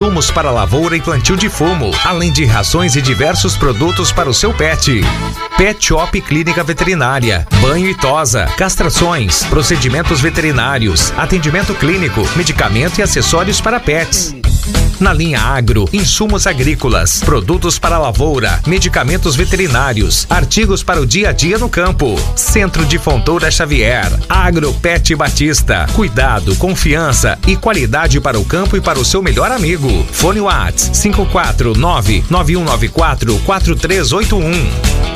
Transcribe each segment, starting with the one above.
insumos para lavoura e plantio de fumo, além de rações e diversos produtos para o seu pet. Pet Shop Clínica Veterinária, banho e tosa, castrações, procedimentos veterinários, atendimento clínico, medicamento e acessórios para pets. Na linha Agro, insumos agrícolas, produtos para lavoura, medicamentos veterinários, artigos para o dia a dia no campo. Centro de Fontoura Xavier, Agro Pet Batista. Cuidado, confiança e qualidade para o campo e para o seu melhor amigo. Fone WhatsApp 549-9194-4381.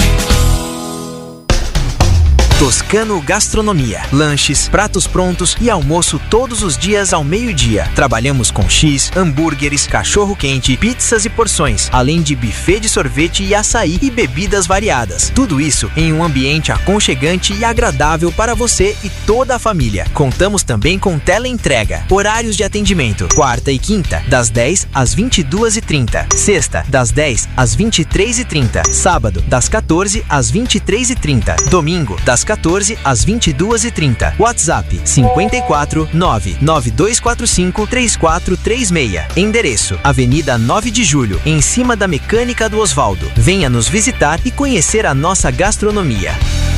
Toscano Gastronomia. Lanches, pratos prontos e almoço todos os dias ao meio-dia. Trabalhamos com X, hambúrgueres, cachorro-quente, pizzas e porções, além de buffet de sorvete e açaí e bebidas variadas. Tudo isso em um ambiente aconchegante e agradável para você e toda a família. Contamos também com teleentrega. Horários de atendimento: quarta e quinta, das 10 às 22h30. Sexta, das 10 às 23h30. Sábado, das 14 às 23h30. Domingo, das 14 às 22h30. WhatsApp 54 99245 3436. Endereço: Avenida 9 de Julho, em cima da Mecânica do Osvaldo. Venha nos visitar e conhecer a nossa gastronomia.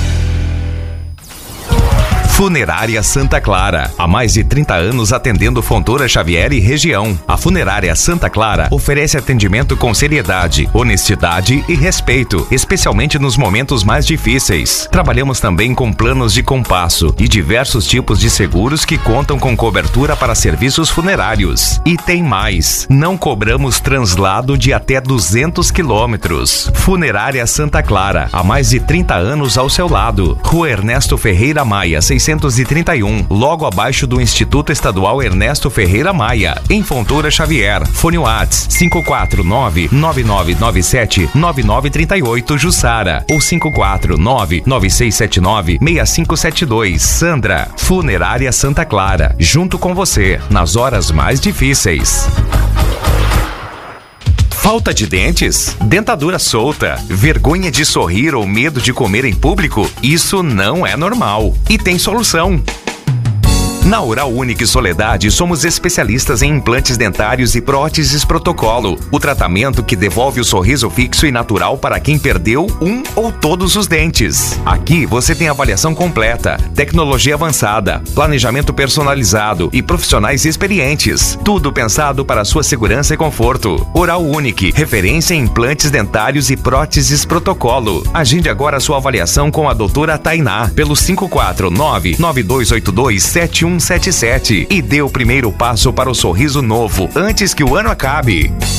Funerária Santa Clara. Há mais de 30 anos atendendo Fontoura Xavier e região. A Funerária Santa Clara oferece atendimento com seriedade, honestidade e respeito, especialmente nos momentos mais difíceis. Trabalhamos também com planos de compasso e diversos tipos de seguros que contam com cobertura para serviços funerários. E tem mais: não cobramos translado de até 200 quilômetros. Funerária Santa Clara, há mais de 30 anos ao seu lado. Rua Ernesto Ferreira Maia, 631, logo abaixo do Instituto Estadual Ernesto Ferreira Maia, em Fontoura Xavier. Fone WhatsApp 549-9997-9938 Jussara ou 549-9679-6572 Sandra. Funerária Santa Clara, junto com você nas horas mais difíceis. Falta de dentes? Dentadura solta? Vergonha de sorrir ou medo de comer em público? Isso não é normal. E tem solução. Na Oral Unique Soledade, somos especialistas em implantes dentários e próteses protocolo. O tratamento que devolve o sorriso fixo e natural para quem perdeu um ou todos os dentes. Aqui você tem avaliação completa, tecnologia avançada, planejamento personalizado e profissionais experientes. Tudo pensado para sua segurança e conforto. Oral Unique, referência em implantes dentários e próteses protocolo. Agende agora a sua avaliação com a doutora Tainá pelo 549-9282-7177 e dê o primeiro passo para o sorriso novo antes que o ano acabe.